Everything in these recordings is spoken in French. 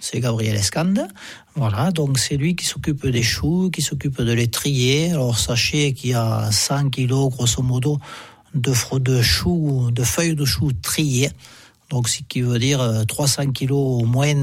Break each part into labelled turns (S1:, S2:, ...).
S1: c'est Gabriel Escande. Voilà, donc c'est lui qui s'occupe des choux, qui s'occupe de les trier. Alors sachez qu'il y a 100 kilos, grosso modo, de choux, de feuilles de choux triées. Donc, ce qui veut dire 300 kilos au moins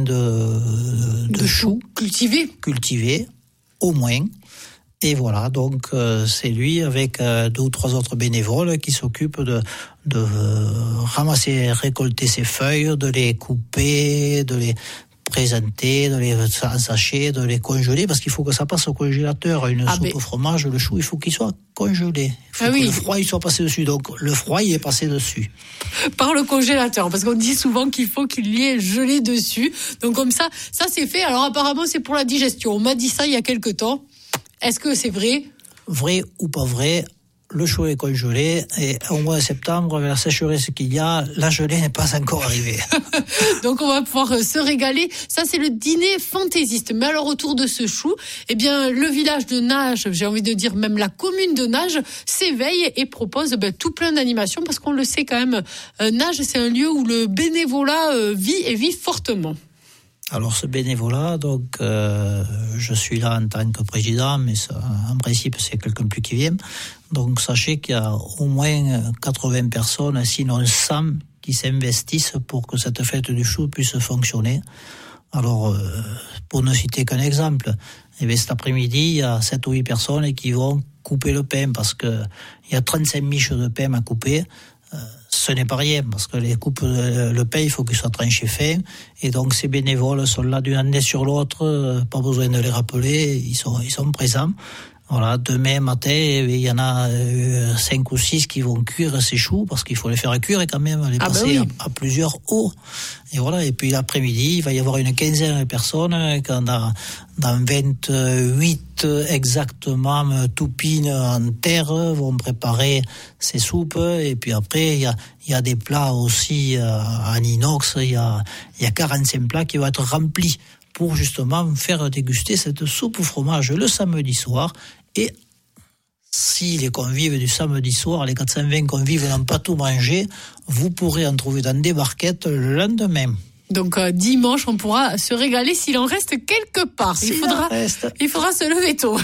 S1: de choux cultivés, au moins. Et voilà, donc c'est lui avec 2 ou 3 autres bénévoles qui s'occupent de ramasser, récolter ces feuilles, de les couper, de les présenter, de les ensacher, de les congeler, parce qu'il faut que ça passe au congélateur. Une soupe au fromage, le chou, il faut qu'il soit congelé. Il faut que le froid il soit passé dessus. Donc le froid il est passé dessus.
S2: Par le congélateur, parce qu'on dit souvent qu'il faut qu'il y ait gelé dessus. Donc comme ça c'est fait. Alors apparemment c'est pour la digestion. On m'a dit ça il y a quelque temps. Est-ce que c'est vrai ?
S1: Vrai ou pas vrai ? Le chou est congelé et au mois de septembre, avec la sécheresse qu'il y a, la gelée n'est pas encore arrivée.
S2: Donc on va pouvoir se régaler. Ça, c'est le dîner fantaisiste. Mais alors autour de ce chou, eh bien le village de Nages, j'ai envie de dire même la commune de Nages, s'éveille et propose tout plein d'animations parce qu'on le sait quand même, Nages, c'est un lieu où le bénévolat vit fortement.
S1: Alors ce bénévolat, donc je suis là en tant que président, mais ça, en principe c'est quelqu'un plus qui vient. Donc sachez qu'il y a au moins 80 personnes, sinon 100, qui s'investissent pour que cette fête du chou puisse fonctionner. Alors pour ne citer qu'un exemple, cet après-midi il y a 7 ou 8 personnes qui vont couper le pain parce que il y a 35 miches de pain à couper. Ce n'est pas rien, parce que les coupes, le pain, il faut qu'il soit tranché fin. Et donc, ces bénévoles sont là d'une année sur l'autre, pas besoin de les rappeler, ils sont présents. Voilà, demain matin, il y en a 5 ou 6 qui vont cuire ces choux, parce qu'il faut les faire cuire et quand même les passer à plusieurs eaux. Et voilà, et puis l'après-midi, il va y avoir une quinzaine de personnes, dans 28 exactement toupines en terre, vont préparer ces soupes. Et puis après, il y a des plats aussi en inox, il y a 45 plats qui vont être remplis pour justement faire déguster cette soupe au fromage le samedi soir. Et si les convives du samedi soir, les 420 convives n'ont pas tout mangé, vous pourrez en trouver dans des barquettes le lendemain.
S2: Donc dimanche, on pourra se régaler s'il en reste quelque part. Il faudra se lever tôt.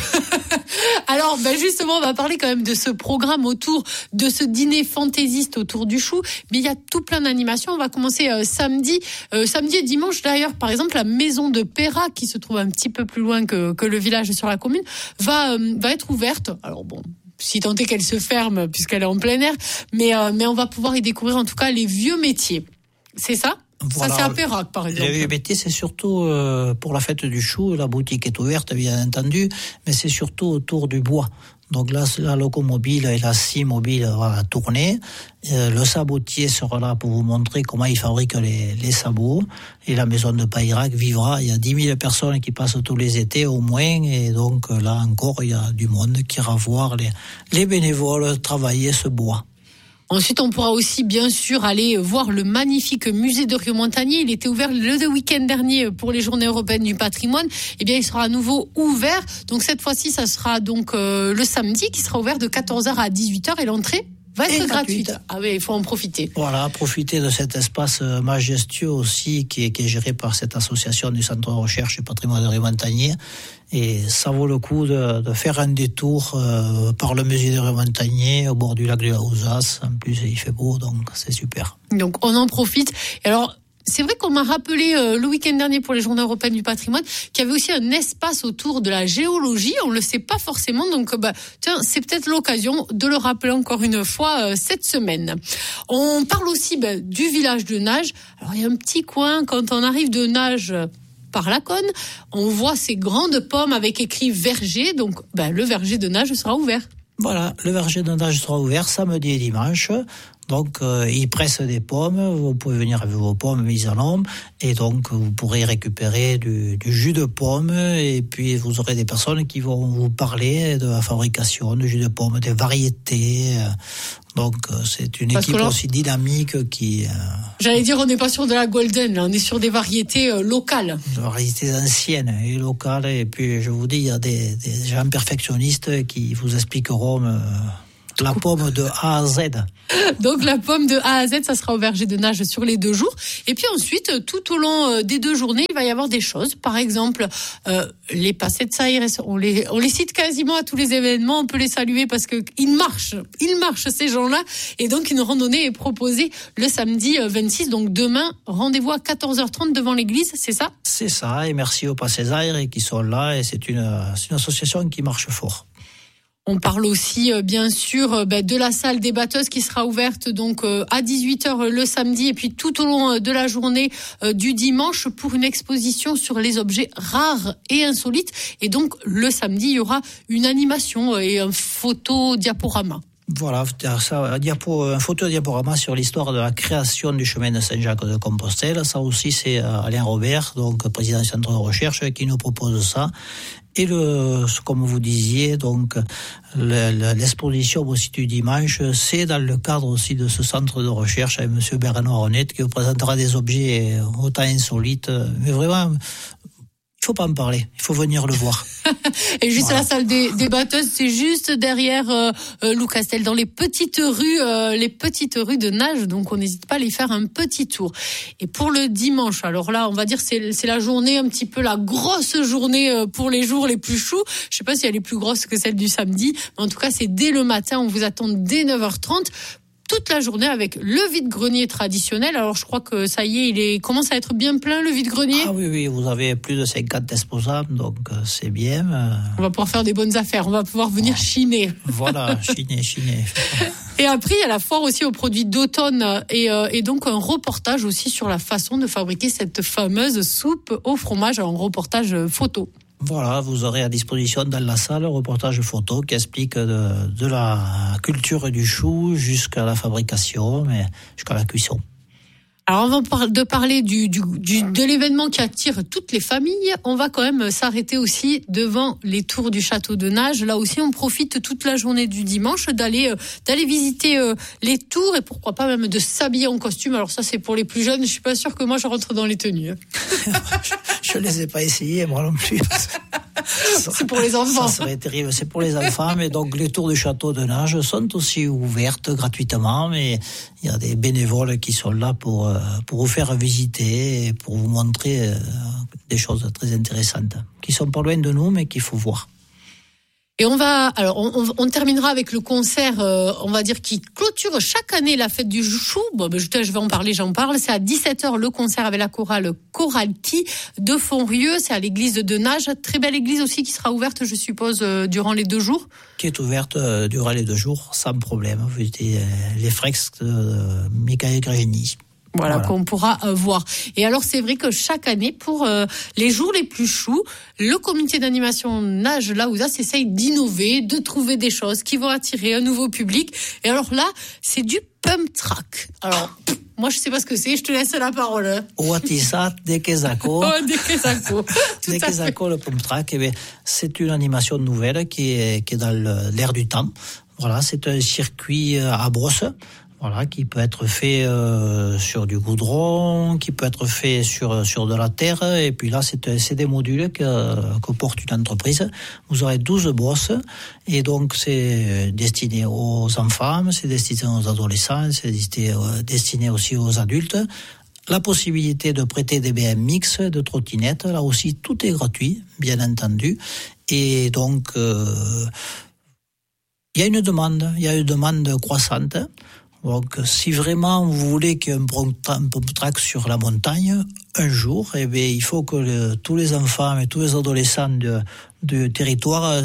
S2: Alors, justement, on va parler quand même de ce programme autour de ce dîner fantaisiste autour du chou. Mais il y a tout plein d'animations. On va commencer samedi et dimanche. D'ailleurs, par exemple, la maison de Péra, qui se trouve un petit peu plus loin que le village sur la commune, va être ouverte. Alors bon, si tant est qu'elle se ferme, puisqu'elle est en plein air. Mais on va pouvoir y découvrir en tout cas les vieux métiers. C'est ça ? Voilà. Ça, c'est à Pérac, par exemple.
S1: Les métiers, c'est surtout pour la fête du chou. La boutique est ouverte, bien entendu, mais c'est surtout autour du bois. Donc là, la locomobile et la scie mobile va tourner. Le sabotier sera là pour vous montrer comment il fabrique les sabots. Et la maison de Payrac vivra. Il y a 10 000 personnes qui passent tous les étés au moins. Et donc là encore, il y a du monde qui ira voir les bénévoles travailler ce bois.
S2: Ensuite, on pourra aussi, bien sûr, aller voir le magnifique musée de Rieux-Montagnier. Il était ouvert le week-end dernier pour les Journées européennes du patrimoine. Eh bien, il sera à nouveau ouvert. Donc, cette fois-ci, ça sera donc le samedi qui sera ouvert de 14h à 18h et l'entrée va être gratuite. Ah oui, il faut en profiter.
S1: Voilà, profiter de cet espace majestueux aussi qui est géré par cette association du Centre de recherche et patrimoine de Rieux-Montagnier. Et ça vaut le coup de faire un détour par le musée de Rieux-Montagnier au bord du lac de la Housasse. En plus, il fait beau, donc c'est super.
S2: Donc, on en profite. Et alors, c'est vrai qu'on m'a rappelé le week-end dernier pour les Journées européennes du patrimoine qu'il y avait aussi un espace autour de la géologie. On le sait pas forcément, donc tiens, c'est peut-être l'occasion de le rappeler encore une fois cette semaine. On parle aussi du village de Nages. Alors il y a un petit coin quand on arrive de Nages par la Conne, on voit ces grandes pommes avec écrit verger. Donc le verger de Nages sera ouvert.
S1: Voilà, le verger de Nages sera ouvert samedi et dimanche. Donc, ils pressent des pommes, vous pouvez venir avec vos pommes mises en ombre, et donc vous pourrez récupérer du jus de pomme, et puis vous aurez des personnes qui vont vous parler de la fabrication du jus de pomme, des variétés. Donc, c'est une équipe aussi dynamique qui...
S2: J'allais dire, on n'est pas sur de la golden, là, on est sur des variétés locales.
S1: Des variétés anciennes et locales, et puis je vous dis, il y a des gens perfectionnistes qui vous expliqueront... La pomme de A à Z.
S2: Donc la pomme de A à Z, ça sera au verger de nage sur les 2 jours. Et puis ensuite, tout au long des 2 journées, il va y avoir des choses. Par exemple, les Passeig Aires, on les cite quasiment à tous les événements. On peut les saluer parce que ils marchent ces gens-là. Et donc une randonnée est proposée le samedi 26. Donc demain, rendez-vous à 14h30 devant l'église, c'est ça ?
S1: C'est ça. Et merci aux Passeig Aires qui sont là. Et c'est une association qui marche fort.
S2: On parle aussi, bien sûr, de la salle des batteuses qui sera ouverte donc à 18h le samedi et puis tout au long de la journée du dimanche pour une exposition sur les objets rares et insolites. Et donc, le samedi, il y aura une animation et un photodiaporama.
S1: Voilà, un photodiaporama sur l'histoire de la création du chemin de Saint-Jacques-de-Compostelle. Ça aussi, c'est Alain Robert, donc président du centre de recherche, qui nous propose ça. Et comme vous disiez, donc l'exposition aussi du dimanche, c'est dans le cadre aussi de ce centre de recherche avec monsieur Bernard Honnête qui vous présentera des objets autant insolites, mais vraiment. Il faut pas en parler, il faut venir le voir.
S2: Et juste voilà. La salle des batteuses, c'est juste derrière Loucastel, dans les petites rues de nage. Donc on n'hésite pas à aller faire un petit tour. Et pour le dimanche, alors là, on va dire c'est la journée un petit peu la grosse journée pour les jours les plus choux. Je sais pas si elle est plus grosse que celle du samedi, mais en tout cas c'est dès le matin. On vous attend dès 9h30. Toute la journée avec le vide-grenier traditionnel. Alors, je crois que ça y est, il commence à être bien plein, le vide-grenier.
S1: Ah oui, vous avez plus de 50 exposables, donc c'est bien.
S2: On va pouvoir faire des bonnes affaires, on va pouvoir venir chiner.
S1: Voilà, chiner.
S2: Et après, il y a la foire aussi aux produits d'automne et donc un reportage aussi sur la façon de fabriquer cette fameuse soupe au fromage, un reportage photo.
S1: Voilà, vous aurez à disposition dans la salle un reportage photo qui explique de la culture du chou jusqu'à la fabrication, mais jusqu'à la cuisson.
S2: Alors avant de parler de l'événement qui attire toutes les familles, on va quand même s'arrêter aussi devant les tours du château de Nage. Là aussi, on profite toute la journée du dimanche d'aller visiter les tours et pourquoi pas même de s'habiller en costume. Alors ça, c'est pour les plus jeunes. Je suis pas sûre que moi je rentre dans les tenues.
S1: Je les ai pas essayées, moi non plus.
S2: C'est pour les enfants.
S1: Ça serait terrible. C'est pour les enfants, mais donc les tours du château de Nage sont aussi ouvertes gratuitement, mais il y a des bénévoles qui sont là pour vous faire visiter et pour vous montrer des choses très intéressantes qui sont pas loin de nous, mais qu'il faut voir.
S2: Et on terminera avec le concert, on va dire, qui clôture chaque année la fête du chou. Bon, je vais en parler, j'en parle. C'est à 17h le concert avec la chorale Choralty de Fonrieux. C'est à l'église de Nage. Très belle église aussi qui sera ouverte, je suppose, durant les 2 jours.
S1: Qui est ouverte durant les 2 jours, sans problème. Vous visitez les fresques de Michael Grégny.
S2: Voilà, qu'on pourra voir. Et alors, c'est vrai que chaque année, pour les jours les plus choux, le comité d'animation Nage Laouza s'essaye d'innover, de trouver des choses qui vont attirer un nouveau public. Et alors là, c'est du pump track. Alors, moi, je sais pas ce que c'est, je te laisse la parole.
S1: Ouatissa de Kezako.
S2: De
S1: Kezako, le pump track, c'est une animation nouvelle qui est dans l'air du temps. Voilà, c'est un circuit à brosse. Voilà, qui peut être fait sur du goudron, qui peut être fait sur de la terre, et puis là c'est des modules que porte une entreprise. Vous aurez 12 brosses, et donc c'est destiné aux enfants, c'est destiné aux adolescents, c'est destiné aussi aux adultes. La possibilité de prêter des BMX, de trottinettes, là aussi tout est gratuit, bien entendu, et donc il y a une demande croissante. Donc, si vraiment vous voulez qu'il y ait un pump track sur la montagne, un jour, il faut que tous les enfants et tous les adolescents du territoire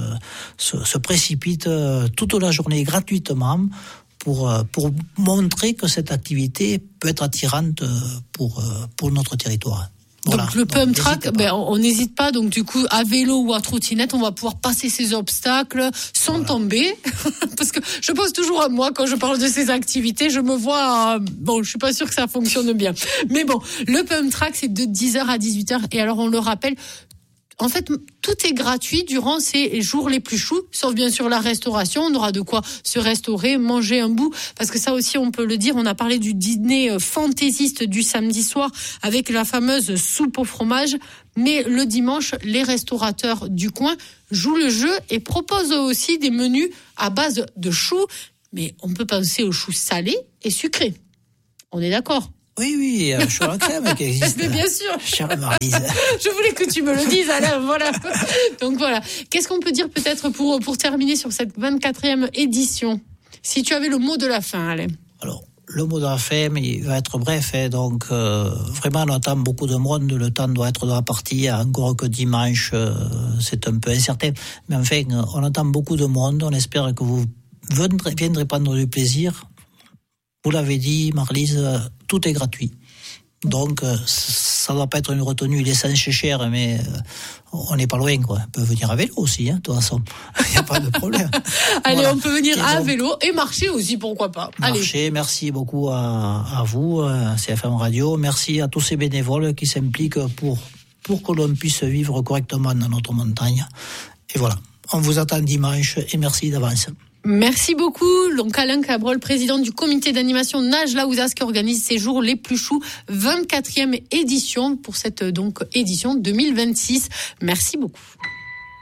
S1: se précipitent toute la journée gratuitement pour montrer que cette activité peut être attirante pour notre territoire. Voilà.
S2: Donc le pump track, on n'hésite pas. Donc du coup, à vélo ou à trottinette, on va pouvoir passer ces obstacles sans tomber. Parce que je pense toujours à moi quand je parle de ces activités, je me vois. Je suis pas sûre que ça fonctionne bien. Mais bon, le pump track, c'est de 10h à 18h. Et alors, on le rappelle, En fait, tout est gratuit durant ces jours les plus choux, sauf bien sûr la restauration. On aura de quoi se restaurer, manger un bout, parce que ça aussi, on peut le dire, on a parlé du dîner fantaisiste du samedi soir avec la fameuse soupe au fromage. Mais le dimanche, les restaurateurs du coin jouent le jeu et proposent aussi des menus à base de choux. Mais on peut penser aux choux salés et sucrés. On est d'accord ?
S1: Oui, chou à la crème qui existe.
S2: Mais bien sûr.
S1: Chère Marlise.
S2: Je voulais que tu me le dises, Alain, voilà. Donc voilà. Qu'est-ce qu'on peut dire peut-être pour terminer sur cette 24e édition ? Si tu avais le mot de la fin, Alain.
S1: Alors, le mot de la fin, il va être bref. Donc, vraiment, on attend beaucoup de monde. Le temps doit être de la partie. Encore que dimanche, c'est un peu incertain. Mais enfin, on attend beaucoup de monde. On espère que vous viendrez prendre du plaisir. Vous l'avez dit, Marlise, tout est gratuit. Donc, ça ne doit pas être une retenue. L'essence est cher, mais on n'est pas loin, quoi. On peut venir à vélo aussi, de toute façon. Il n'y a pas de problème.
S2: Allez, voilà. On peut venir à vélo et marcher aussi, pourquoi pas.
S1: Marcher, allez. Merci beaucoup à vous, CFM Radio. Merci à tous ces bénévoles qui s'impliquent pour que l'on puisse vivre correctement dans notre montagne. Et voilà, on vous attend dimanche et merci d'avance.
S2: Merci beaucoup. Donc Alain Cabrol, président du comité d'animation Nage Laouzas, qui organise ces jours les plus choux, 24e édition pour cette donc édition 2026. Merci beaucoup.